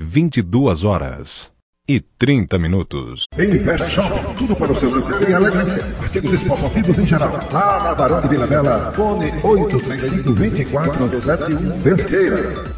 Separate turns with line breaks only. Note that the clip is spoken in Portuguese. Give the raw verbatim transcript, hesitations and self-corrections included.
vinte e duas horas e trinta minutos.
Invest Shop, tudo para o seu lazer e elegância. Artigos esportivos em geral. Lá na Barão de Vila Bela, fone oito três cinco, dois quatro sete um, Pesqueira.